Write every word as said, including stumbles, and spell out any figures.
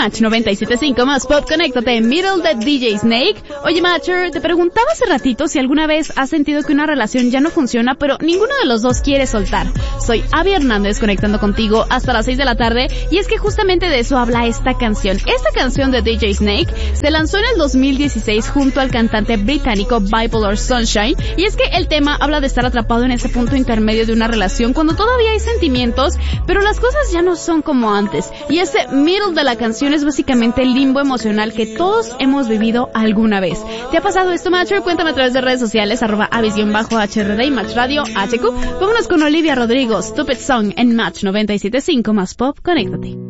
Match noventa y siete punto cinco más Pop, conéctate en Middle de D J Snake. Oye, Matcher, te preguntaba hace ratito si alguna vez has sentido que una relación ya no funciona, pero ninguno de los dos quiere soltar. Soy Abby Hernández conectando contigo hasta las seis de la tarde, y es que justamente de eso habla esta canción. Esta canción de D J Snake se lanzó en el dos mil dieciséis junto al cantante británico Bipolar Sunshine, y es que el tema habla de estar atrapado en ese punto intermedio de una relación cuando todavía hay sentimientos, pero las cosas ya no son como antes. Y ese middle de la canción es básicamente el limbo emocional que todos hemos vivido alguna vez. ¿Te ha pasado esto, Matcher? Cuéntame a través de redes sociales, arroba avis-H R D y Match Radio H Q. Vámonos con Olivia Rodrigo, Stupid Song en Match noventa y siete punto cinco más Pop, conéctate.